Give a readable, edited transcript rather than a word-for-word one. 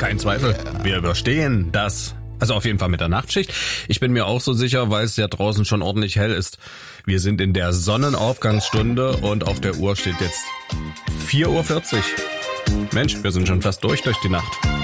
Kein Zweifel. Wir überstehen das. Also auf jeden Fall mit der Nachtschicht. Ich bin mir auch so sicher, weil es ja draußen schon ordentlich hell ist. Wir sind in der Sonnenaufgangsstunde und auf der Uhr steht jetzt 4:40 Uhr. Mensch, wir sind schon fast durch die Nacht.